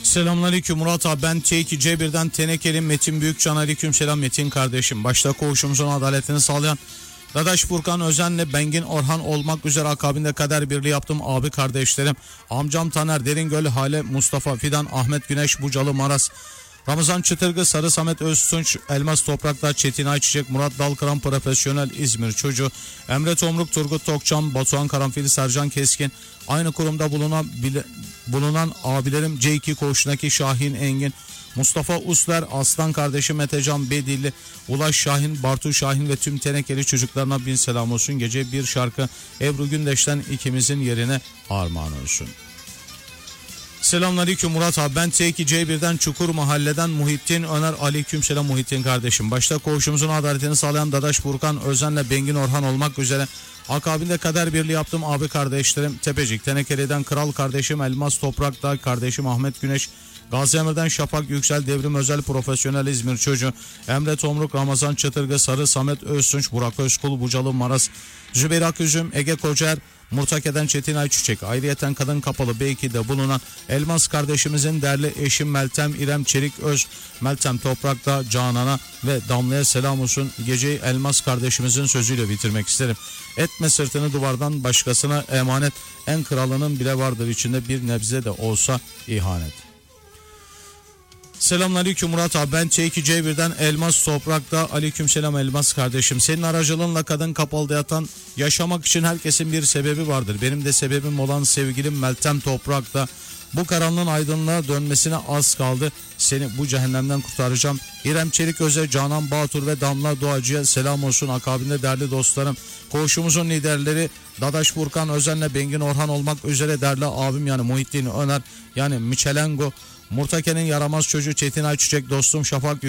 Selamünaleyküm Murat abi, ben T2C1'den Tenekeli Metin Büyükcan. Aleyküm selam Metin kardeşim. Başta koğuşumuzun adaletini sağlayan Dadaş Furkan Özen'le Bengin Orhan olmak üzere akabinde kader birliği yaptım abi kardeşlerim. Amcam Taner, Deringöl, Hale, Mustafa Fidan, Ahmet Güneş, Bucalı, Maras, Ramazan Çıtırgı, Sarı Samet Öztunç, Elmas Topraklar, Çetin Ayçiçek, Murat Dalkıran Profesyonel İzmir Çocuğu, Emre Tomruk, Turgut Tokçam, Batuhan Karanfil, Sercan Keskin, aynı kurumda bulunan abilerim C2 koğuşundaki Şahin Engin, Mustafa Usler, Aslan kardeşim Metecan Bedilli, Ulaş Şahin, Bartu Şahin ve tüm Tenekeli çocuklarına bin selam olsun. Gece bir şarkı Ebru Gündeş'ten ikimizin yerine armağan olsun. Selamünaleyküm Murat abi, ben T2C1'den Çukur Mahalle'den Muhittin Öner. Aleyküm selam Muhittin kardeşim. Başta koğuşumuzun adaletini sağlayan Dadaş Furkan Özen'le Bengin Orhan olmak üzere akabinde kader birliği yaptım abi kardeşlerim. Tepecik Tenekeli'den Kral kardeşim Elmas Toprak'ta kardeşim Ahmet Güneş, Gazi Emir'den Şafak Yüksel, Devrim Özel Profesyonel İzmir Çocuğu, Emre Tomruk, Ramazan Çıtırgı, Sarı Samet Öztunç, Burak Özkul, Bucalı, Maras, Zübeyir Aküzüm, Ege Kocer, Murtake'den Çetin Ayçiçek, ayrıyeten Kadın Kapalı B2'de bulunan Elmas kardeşimizin değerli eşim Meltem İrem Çelik Öz, Meltem Toprak'ta Canan'a ve Damla'ya selam olsun. Geceyi Elmas kardeşimizin sözüyle bitirmek isterim. Etme sırtını duvardan başkasına emanet, en kralının bile vardır içinde bir nebze de olsa ihanet. Selamünaleyküm Murat abi, ben T2C1'den Elmas Toprak'ta. Aleykümselam Elmas kardeşim. Senin aracılığınla Kadın Kapalı'da yatan, yaşamak için herkesin bir sebebi vardır. Benim de sebebim olan sevgilim Meltem Toprak'ta. Bu karanlığın aydınlığa dönmesine az kaldı. Seni bu cehennemden kurtaracağım. İrem Çelik Öz'e, Canan Batur ve Damla Doğacı'ya selam olsun. Akabinde değerli dostlarım, koğuşumuzun liderleri Dadaş Furkan Özen'le Bengin Orhan olmak üzere değerli abim yani Muhittin Öner yani Michelengo, Murtake'nin yaramaz çocuğu Çetin Ayçiçek, dostum Şafak